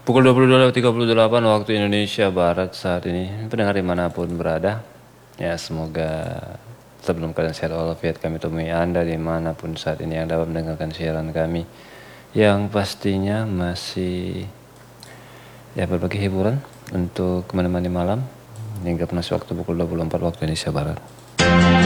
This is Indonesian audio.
Pukul 22.38 waktu Indonesia Barat saat ini. Pendengar dimanapun berada, ya semoga sebelum kalian sehat walafiat kami temui Anda dimanapun saat ini yang dapat mendengarkan siaran kami, yang pastinya masih ya berbagi hiburan untuk menemani malam hingga penasi waktu pukul 24 waktu Indonesia Barat.